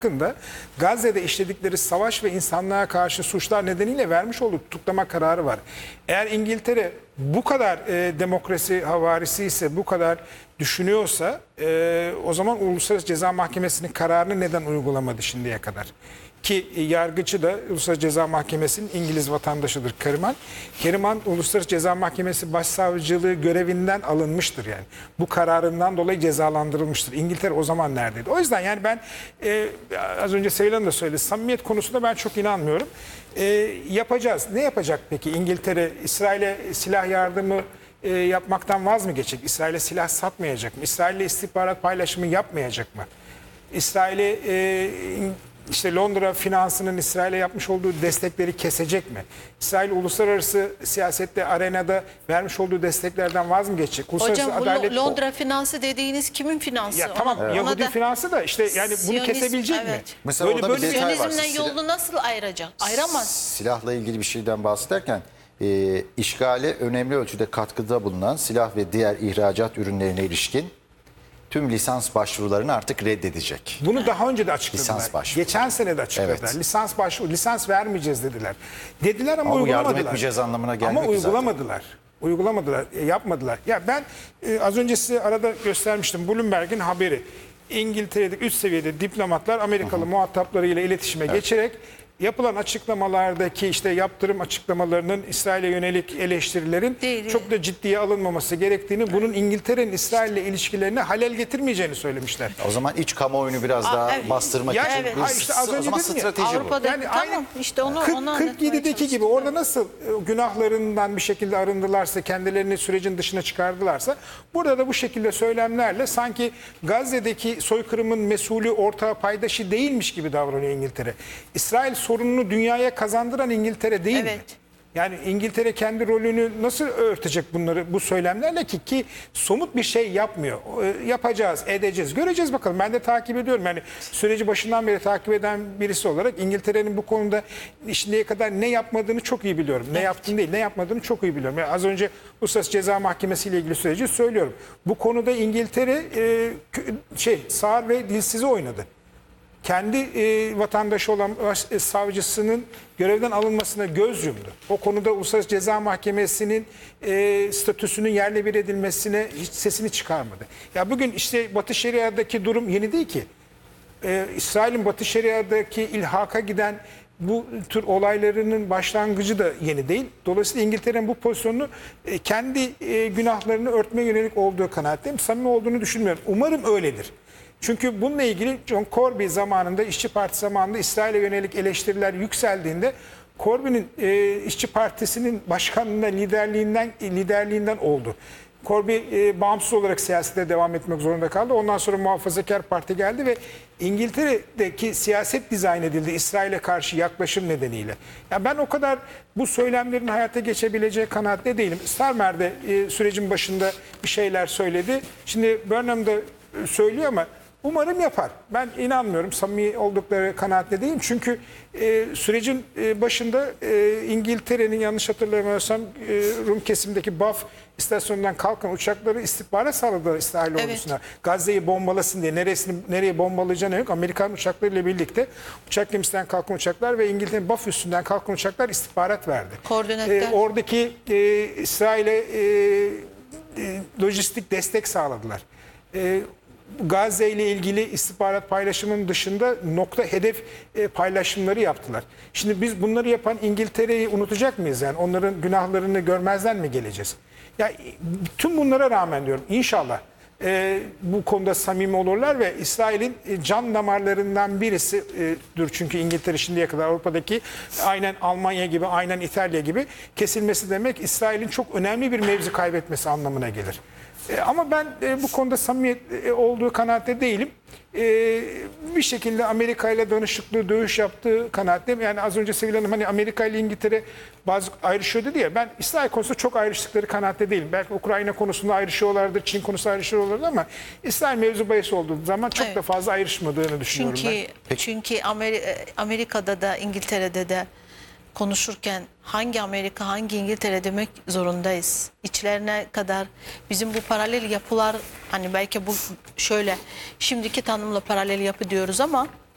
hakkında Gazze'de işledikleri savaş ve insanlığa karşı suçlar nedeniyle vermiş olduğu tutuklama kararı var. Eğer İngiltere bu kadar demokrasi havarisi ise, bu kadar düşünüyorsa o zaman Uluslararası Ceza Mahkemesi'nin kararını neden uygulamadı şimdiye kadar? Ki yargıcı da Uluslararası Ceza Mahkemesi'nin İngiliz vatandaşıdır Keriman. Keriman Uluslararası Ceza Mahkemesi Başsavcılığı görevinden alınmıştır yani. Bu kararından dolayı cezalandırılmıştır. İngiltere o zaman neredeydi? O yüzden yani ben az önce Seylan da söyledi. Samimiyet konusunda ben çok inanmıyorum. Yapacağız. Ne yapacak peki? İngiltere İsrail'e silah yardımı yapmaktan vaz mı geçecek? İsrail'e silah satmayacak mı? İsrail'le istihbarat paylaşımı yapmayacak mı? İsrail'e işte Londra finansının İsrail'e yapmış olduğu destekleri kesecek mi? İsrail uluslararası siyasette, arenada vermiş olduğu desteklerden vaz mı geçecek? Hocam bu Londra finansı dediğiniz kimin finansı? Ya tamam, Yahudi finansı da işte yani bunu kesebilecek mi? Mesela orada bir detay var. Siyonizmle yolunu nasıl ayıracak? Ayıramaz. Silahla ilgili bir şeyden bahsederken işgale önemli ölçüde katkıda bulunan silah ve diğer ihracat ürünlerine ilişkin tüm lisans başvurularını artık reddedecek. Bunu daha önce de açıkladılar. Lisans başvuru. Geçen sene de açıkladılar. Evet. Lisans vermeyeceğiz dediler. Dediler ama bu uygulamadılar. yardım etmeyeceğiz anlamına gelmiyor ama ki zaten. uygulamadılar. Uygulamadılar, yapmadılar. Ya ben az önce size arada göstermiştim Bloomberg'in haberi. İngiltere'de üst seviyede diplomatlar Amerikalı muhataplarıyla iletişime geçerek yapılan açıklamalardaki işte yaptırım açıklamalarının İsrail'e yönelik eleştirilerin çok da ciddiye alınmaması gerektiğini, bunun İngiltere'nin İsrail'le ilişkilerine halel getirmeyeceğini söylemişler. O zaman iç kamuoyunu biraz daha bastırmak için işte az önce o zaman dedim ya, strateji Avrupa'da, bu. Yani tamam işte onu 47'deki gibi orada nasıl günahlarından bir şekilde arındılarsa, kendilerini sürecin dışına çıkardılarsa, burada da bu şekilde söylemlerle sanki Gazze'deki soykırımın mesulü, ortağı, paydaşı değilmiş gibi davranıyor İngiltere. İsrail sorununu dünyaya kazandıran İngiltere değil mi? Yani İngiltere kendi rolünü nasıl örtecek bunları bu söylemlerle ki somut bir şey yapmıyor. Yapacağız, edeceğiz, göreceğiz bakalım. Ben de takip ediyorum. Yani süreci başından beri takip eden birisi olarak İngiltere'nin bu konuda şimdiye kadar ne yapmadığını çok iyi biliyorum. Ne yaptığını değil, ne yapmadığını çok iyi biliyorum. Yani az önce Uluslararası Ceza Mahkemesi ile ilgili süreci söylüyorum. Bu konuda İngiltere sağır ve dilsizi oynadı. Kendi vatandaşı olan savcısının görevden alınmasına göz yumdu. O konuda Uluslararası Ceza Mahkemesi'nin statüsünün yerle bir edilmesine hiç sesini çıkarmadı. Ya bugün işte Batı Şeria'daki durum yeni değil ki. İsrail'in Batı Şeria'daki ilhaka giden bu tür olaylarının başlangıcı da yeni değil. Dolayısıyla İngiltere'nin bu pozisyonunu kendi günahlarını örtmeye yönelik olduğu kanaatteyim. Samimi olduğunu düşünmüyorum. Umarım öyledir. Çünkü bununla ilgili John Corby zamanında, İşçi Parti zamanında İsrail'e yönelik eleştiriler yükseldiğinde Corby'nin İşçi Partisi'nin başkanlığında liderliğinden oldu. Corby bağımsız olarak siyasete devam etmek zorunda kaldı. Ondan sonra Muhafazakar Parti geldi ve İngiltere'deki siyaset dizayn edildi İsrail'e karşı yaklaşım nedeniyle. Yani ben o kadar bu söylemlerin hayata geçebileceği kanaatte değilim. Starmer'de sürecin başında bir şeyler söyledi. Şimdi Burnham'da söylüyor ama umarım yapar. Ben inanmıyorum. Samimi oldukları kanaatle değilim. Çünkü sürecin başında İngiltere'nin yanlış hatırlamıyorsam Rum kesimindeki Baf istasyonundan kalkan uçakları istihbarat sağladılar İsrail ordusuna. Gazze'yi bombalasın diye. Nereye bombalayacağını yok. Amerikan uçaklarıyla birlikte uçak gemisinden kalkan uçaklar ve İngiltere'nin Baf üstünden kalkan uçaklar istihbarat verdi. Oradaki İsrail'e lojistik destek sağladılar. Gazze ile ilgili istihbarat paylaşımının dışında nokta hedef paylaşımları yaptılar. Şimdi biz bunları yapan İngiltere'yi unutacak mıyız? Yani onların günahlarını görmezden mi geleceğiz? Ya tüm bunlara rağmen diyorum inşallah bu konuda samimi olurlar ve İsrail'in can damarlarından birisidir. Çünkü İngiltere şimdiye kadar Avrupa'daki aynen Almanya gibi, aynen İtalya gibi kesilmesi demek İsrail'in çok önemli bir mevzi kaybetmesi anlamına gelir. Ama ben bu konuda samimiyet olduğu kanaatte değilim. Bir şekilde Amerika ile danışıklı dövüş yaptığı kanaatteyim. Yani az önce Sevil Hanım hani Amerika ile İngiltere bazı ayrışıyor dedi ya, ben İsrail konusunda çok ayrıştıkları kanaatte değilim. Belki Ukrayna konusunda ayrışıyorlardır, Çin konusunda ayrışıyorlardır ama İsrail mevzu bahis olduğu zaman çok da fazla ayrışmadığını düşünüyorum ben. Çünkü Amerika'da da İngiltere'de de konuşurken hangi Amerika, hangi İngiltere demek zorundayız. İçlerine kadar bizim bu paralel yapılar, hani belki bu şöyle şimdiki tanımla paralel yapı diyoruz ama